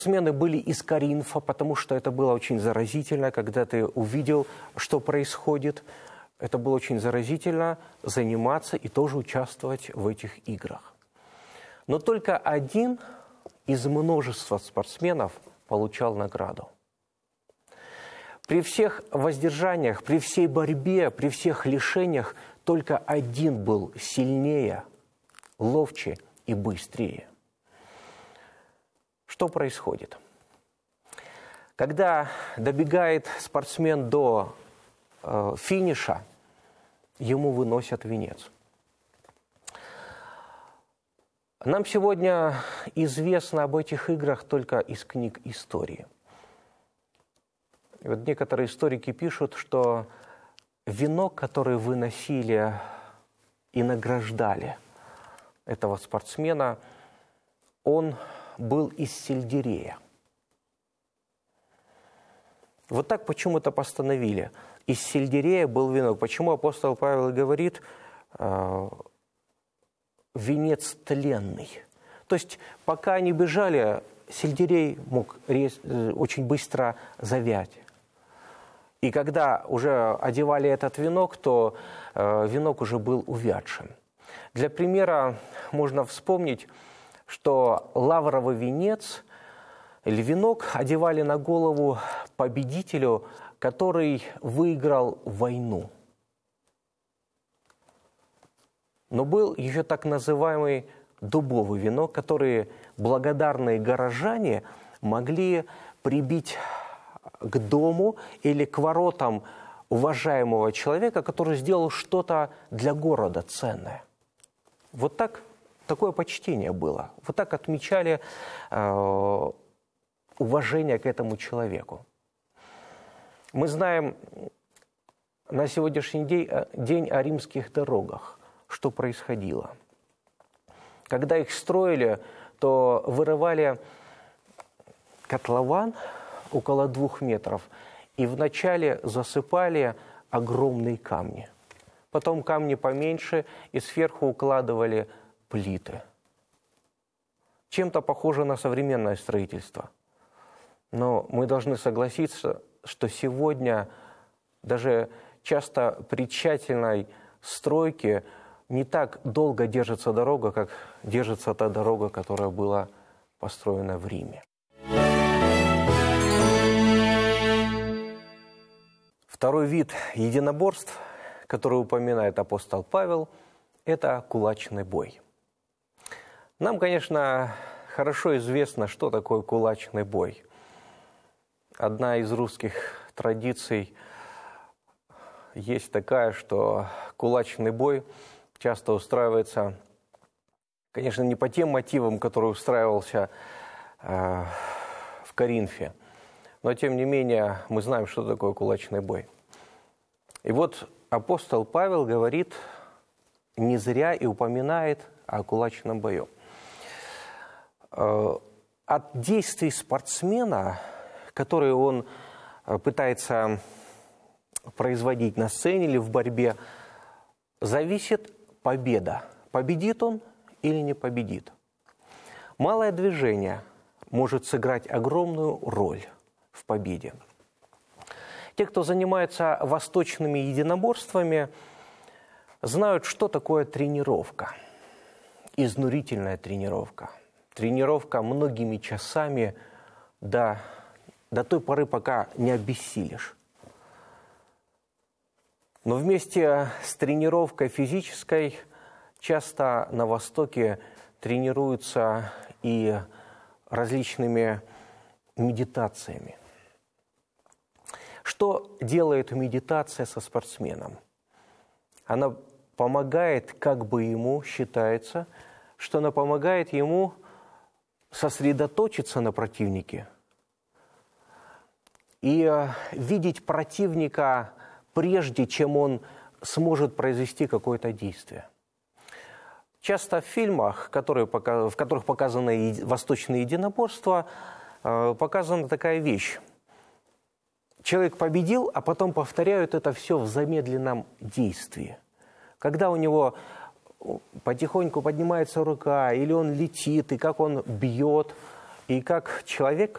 Спортсмены были из Коринфа, потому что это было очень заразительно, когда ты увидел, что происходит. Это было очень заразительно заниматься и тоже участвовать в этих играх. Но только один из множества спортсменов получал награду. При всех воздержаниях, при всей борьбе, при всех лишениях только один был сильнее, ловче и быстрее. Что происходит? Когда добегает спортсмен до финиша, ему выносят венец. Нам сегодня известно об этих играх только из книг истории. И вот некоторые историки пишут, что венок, который выносили и награждали этого спортсмена, он был из сельдерея. Вот так почему-то постановили. Из сельдерея был венок. Почему апостол Павел говорит венец тленный? То есть пока они бежали, сельдерей мог очень быстро завять. И когда уже одевали этот венок, то венок уже был увядшим. Для примера можно вспомнить, что лавровый венец или венок одевали на голову победителю, который выиграл войну. Но был еще так называемый дубовый венок, который благодарные горожане могли прибить к дому или к воротам уважаемого человека, который сделал что-то для города ценное. Вот так, такое почтение было. Вот так отмечали уважение к этому человеку. Мы знаем на сегодняшний день о римских дорогах, что происходило. Когда их строили, то вырывали котлован около 2 метров и вначале засыпали огромные камни. Потом камни поменьше и сверху укладывали плиты. Чем-то похоже на современное строительство. Но мы должны согласиться, что сегодня даже часто при тщательной стройке не так долго держится дорога, как держится та дорога, которая была построена в Риме. Второй вид единоборств, который упоминает апостол Павел, это кулачный бой. Нам, конечно, хорошо известно, что такое кулачный бой. Одна из русских традиций есть такая, что кулачный бой часто устраивается, конечно, не по тем мотивам, который устраивался в Коринфе, но, тем не менее, мы знаем, что такое кулачный бой. И вот апостол Павел говорит не зря и упоминает о кулачном бою. От действий спортсмена, которые он пытается производить на сцене или в борьбе, зависит победа. Победит он или не победит. Малое движение может сыграть огромную роль в победе. Те, кто занимается восточными единоборствами, знают, что такое тренировка. Изнурительная тренировка. Тренировка многими часами до той поры, пока не обессилишь. Но вместе с тренировкой физической часто на Востоке тренируются и различными медитациями. Что делает медитация со спортсменом? Она помогает, как бы ему считается, что она помогает ему сосредоточиться на противнике и видеть противника прежде, чем он сможет произвести какое-то действие. Часто в фильмах, в которых показаны восточные единоборства, показана такая вещь. Человек победил, а потом повторяют это все в замедленном действии. Когда у него потихоньку поднимается рука, или он летит, и как он бьет, и как человек,